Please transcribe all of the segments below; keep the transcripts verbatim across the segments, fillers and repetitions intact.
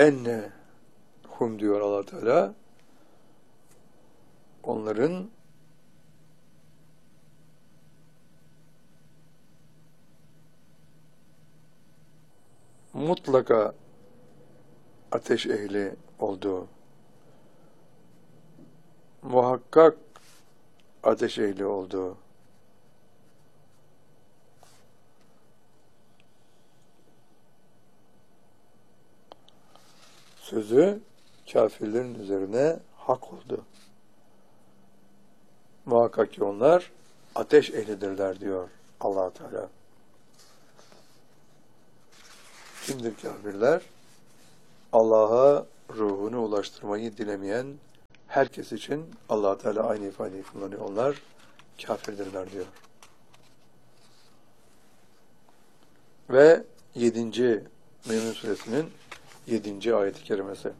enne hum diyor Allah Teala. Onların mutlaka ateş ehli olduğu, muhakkak ateş ehli olduğu, sözü kafirlerin üzerine hak oldu. Muhakkak ki onlar ateş ehlidirler diyor Allah Teala. Kimdir kafirler? Allah'a ruhunu ulaştırmayı dilemeyen herkes için Allah Teala aynı ifadeyi kullanıyor. Onlar kafirdirler diyor. Ve yedinci Mümin Suresinin yedinci ayet-i kerimesi.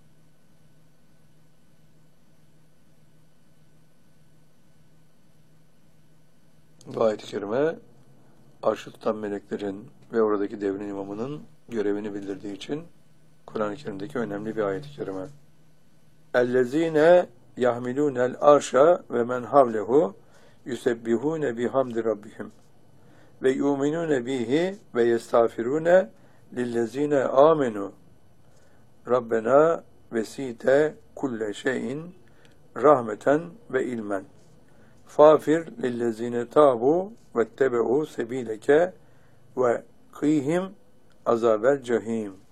Bu ayet-i kerime arşı tutan meleklerin ve oradaki devrin imamının görevini bildirdiği için Kur'an-ı Kerim'deki önemli bir ayet-i kerime. اَلَّذ۪ينَ يَحْمِلُونَ الْاَرْشَ وَمَنْ حَوْلَهُ يُسَبِّحُونَ بِحَمْدِ رَبِّهِمْ وَيُؤْمِنُونَ بِهِ وَيَسْتَغْفِرُونَ لِلَّذ۪ينَ آمَنُوا رَبَّنَا وَسِعْتَ كُلَّ شَيْءٍ رَحْمَةً وَاِلْمًا فَاغْفِرْ لِلَّذ۪ينَ تَابُوا وَاتَّبَعُوا سَب۪يلَكَ وَقِيهِمْ عَذَابَ الْجَح۪يمِ